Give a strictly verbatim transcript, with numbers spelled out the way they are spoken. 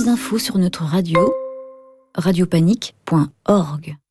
plus d'infos sur notre radio, radiopanique point org.